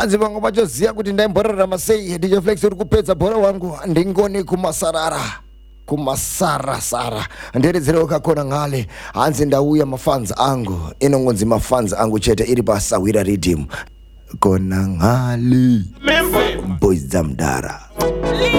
hanzi vangu vachoziva kuti ndaimborarama masei DJ Flex uri kupedza bhora wangu ndingoni kumasarasara nderedzere ukakona ngale hanzi ndauya mafans angu inongonzi mafans angu chete iri pasawira redeem kona ngale boys zamdara